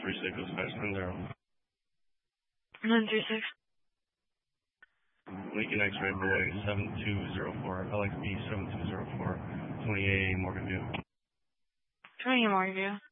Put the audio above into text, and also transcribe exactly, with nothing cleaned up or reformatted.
three six is five seven zero. nine three six. Lincoln X-ray boy seven two zero four, L X B seven two zero four, twenty-eight Morgan View. twenty-eight Morgan View.